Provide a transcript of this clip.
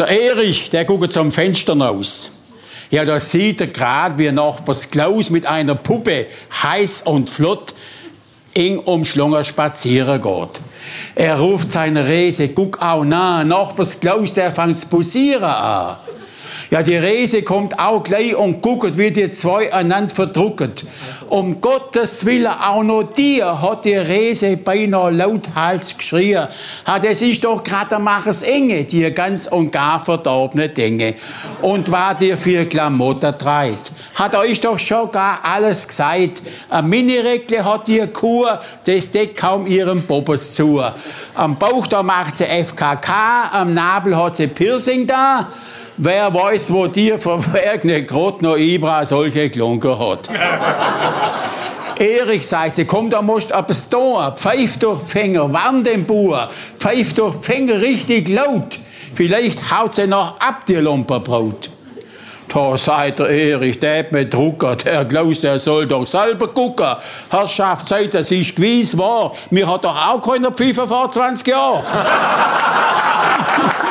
Der Erich, der guckt zum Fenster raus. Ja, da sieht er gerade, wie Nachbars Klaus mit einer Puppe heiß und flott eng umschlungen spazieren geht. Er ruft seine Rese, guck auch nah, Nachbars Klaus, der fängt zu posieren an. Ja, die Rese kommt auch gleich und guckt, wie die zwei einander verdrucken. Um Gottes Willen, auch noch dir, hat die Rese beinahe lauthals geschrien. Ha, das ist doch gerade der Machers Enge, die ganz und gar verdorbene Dinge. Und was dir für Klamotten treibt. Hat euch doch schon gar alles gesagt. Ein Minireckle hat die Kuh, das deckt kaum ihrem Bobbes zu. Am Bauch, da macht sie FKK, am Nabel hat sie Piercing da. Wer weiß, wo dir verwerkene grad noch Ibra solche Klunker hat. Erich sagt sie, komm, da musst du etwas tun. Pfeif durch die Finger, warn den Bauer. Pfeif durch die Finger richtig laut. Vielleicht haut sie noch ab, die Lumperbraut. Da sagt der Erich, der hat mir Drucker, der Klaus, der soll doch selber gucken. Herrschaft, sagt, das ist gewiss wahr. Mir hat doch auch keiner Pfeife vor 20 Jahren.